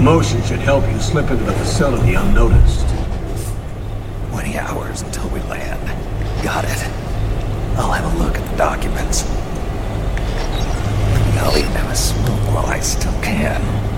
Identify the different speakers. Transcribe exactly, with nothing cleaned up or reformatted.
Speaker 1: commotion should help you slip into the facility unnoticed.
Speaker 2: twenty hours until we land. Got it. I'll have a look at the documents. Maybe I'll even have a smoke while I still can.